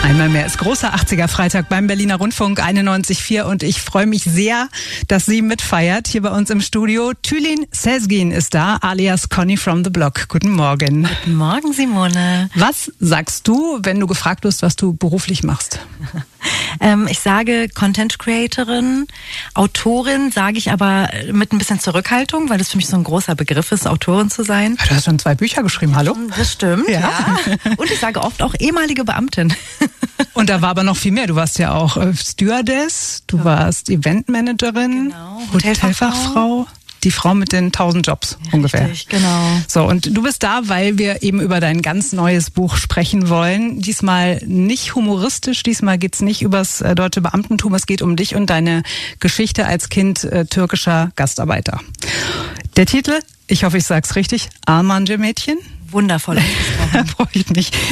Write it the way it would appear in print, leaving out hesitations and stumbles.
Einmal mehr ist großer 80er Freitag beim Berliner Rundfunk 91.4 und ich freue mich sehr, dass sie mitfeiert hier bei uns im Studio. Tülin Sezgin ist da, alias Conny from the Block. Guten Morgen. Guten Morgen, Simone. Was sagst du, wenn du gefragt wirst, was du beruflich machst? Ich sage Content Creatorin, Autorin sage ich aber mit ein bisschen Zurückhaltung, weil das für mich so ein großer Begriff ist, Autorin zu sein. Du hast schon 2 Bücher geschrieben, hallo? Das stimmt, ja. Und ich sage oft auch ehemalige Beamtin. Und da war aber noch viel mehr. Du warst ja auch Stewardess, du warst Eventmanagerin, Genau. Hotelfachfrau. Die Frau mit den 1000 Jobs ungefähr. Richtig, genau. So, und du bist da, weil wir eben über dein ganz neues Buch sprechen wollen. Diesmal nicht humoristisch, diesmal geht's nicht übers deutsche Beamtentum, es geht um dich und deine Geschichte als Kind türkischer Gastarbeiter. Der Titel, ich hoffe, ich sag's richtig, Almanca-Mädchen. Wundervoll ausgesprochen. Da freue ich mich.